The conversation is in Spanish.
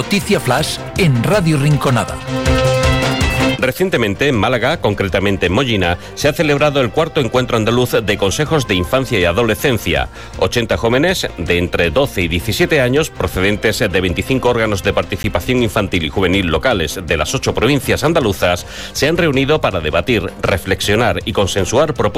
Noticia Flash en Radio Rinconada. Recientemente en Málaga, concretamente en Mollina, se ha celebrado el cuarto encuentro andaluz de consejos de infancia y adolescencia. 80 jóvenes de entre 12 y 17 años, procedentes de 25 órganos de participación infantil y juvenil locales de las 8 provincias andaluzas, se han reunido para debatir, reflexionar y consensuar propuestas